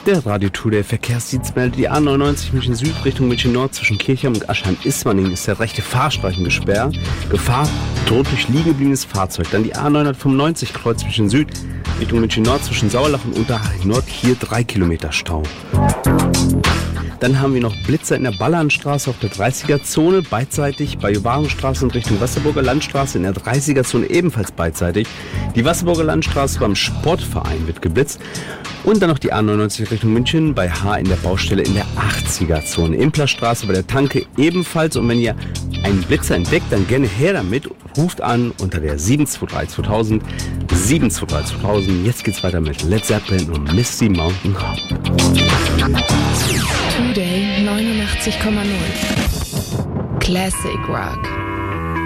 Der Radio Today Verkehrsdienst meldet die A99 München Süd Richtung München Nord zwischen Kirchheim und Aschheim-Ismaning ist der rechte Fahrstreifen gesperrt. Gefahr droht durch liegengebliebenes Fahrzeug. Dann die A995 Kreuz München Süd Richtung München Nord zwischen Sauerlach und Unterhaching Nord. Hier 3 Kilometer Stau. Dann haben wir noch Blitzer in der Ballanstraße auf der 30er-Zone, beidseitig bei Juwarenstraße in Richtung Wasserburger Landstraße in der 30er-Zone ebenfalls beidseitig. Die Wasserburger Landstraße beim Sportverein wird geblitzt. Und dann noch die A99 Richtung München bei H in der Baustelle in der 80er-Zone. Implerstraße bei der Tanke ebenfalls. Und wenn ihr einen Blitzer entdeckt, dann gerne her damit. Ruft an unter der 723 2000. 723 2000. Jetzt geht's weiter mit Led Zeppelin und Misty Mountain Hop. Today 89,0 Classic Rock.